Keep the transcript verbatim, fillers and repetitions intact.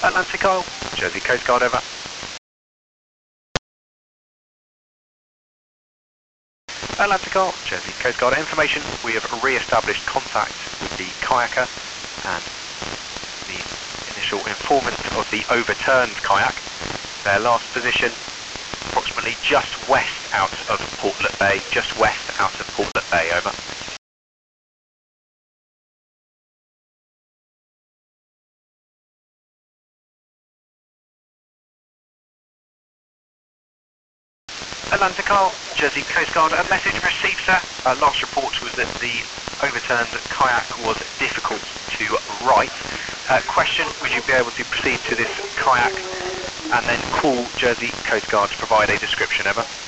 Atlantic Isle, Jersey Coast Guard, over. Atlantic Isle, Jersey Coast Guard information. We have re-established contact with the kayaker and the initial informant of the overturned kayak. Their last position approximately just west out of Portlet Bay, just west out of Portlet Bay, over. Atlantic Isle, Jersey Coast Guard, a message received, sir. Uh, last report was that the overturned kayak was difficult to right. Uh, question, would you be able to proceed to this kayak and then call Jersey Coast Guard to provide a description, over?